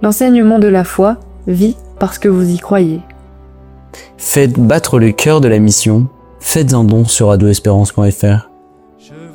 L'enseignement de la foi vit parce que vous y croyez. Faites battre le cœur de la mission. Faites un don sur adoespérance.fr.